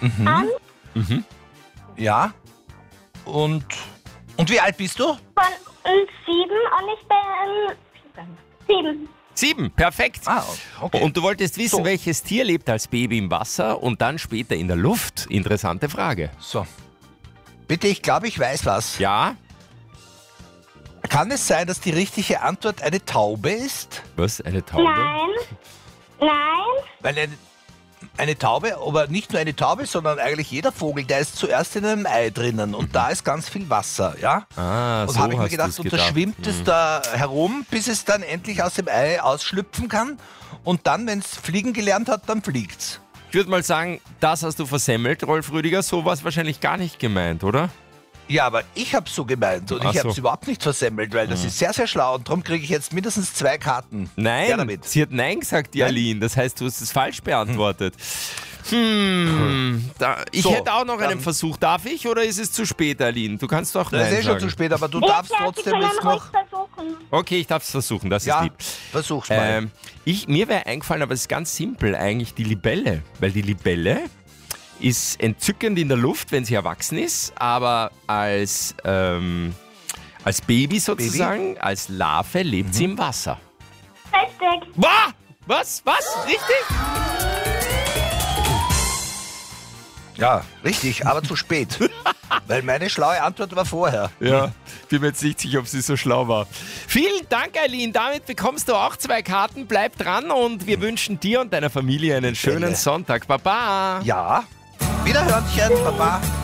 an. Ja. Und wie alt bist du? Von 7 und ich bin 7. 7, perfekt. Okay. Und du wolltest wissen, So. welches Tier lebt als Baby im Wasser und dann später in der Luft? Interessante Frage. So. Bitte, ich glaube, ich weiß was. Ja? Kann es sein, dass die richtige Antwort eine Taube ist? Was? Eine Taube? Nein. Weil eine Taube, aber nicht nur eine Taube, sondern eigentlich jeder Vogel, der ist zuerst in einem Ei drinnen und da ist ganz viel Wasser, ja? Ah, Und so habe ich mir hast gedacht, du's und da schwimmt es da herum, bis es dann endlich aus dem Ei ausschlüpfen kann. Und dann, wenn es fliegen gelernt hat, dann fliegt's. Ich würde mal sagen, das hast du versemmelt, Rolf Rüdiger. So war es wahrscheinlich gar nicht gemeint, oder? Ja, aber ich habe so gemeint und Ach ich habe es so. überhaupt nicht versemmelt, weil das ist sehr, sehr schlau und darum kriege ich jetzt mindestens 2 Karten. Ja, Nein, damit. sie hat Nein gesagt, die Aline. Das heißt, du hast es falsch beantwortet. Ich So, hätte auch noch einen dann- Versuch. Darf ich oder ist es zu spät, Aline? Du kannst doch Das Nein ist eh schon sagen. zu spät, aber du Ich darfst sag, Sie trotzdem können jetzt ruhig noch... versuchen. Okay, ich darf es versuchen, das ist Ja, lieb. versuch's mal. Mir wäre eingefallen, aber es ist ganz simpel eigentlich, die Libelle. Weil die Libelle ist entzückend in der Luft, wenn sie erwachsen ist, aber als Baby sozusagen, als Larve lebt sie im Wasser. Richtig. Wow! Was? Richtig? Ja, richtig, aber zu spät. Weil meine schlaue Antwort war vorher. Ja, bin mir jetzt nicht sicher, ob sie so schlau war. Vielen Dank, Aline. Damit bekommst du auch 2 Karten. Bleib dran und wir wünschen dir und deiner Familie einen schönen Gerne. Sonntag. Baba! Ja, Wiederhörnchen, Papa.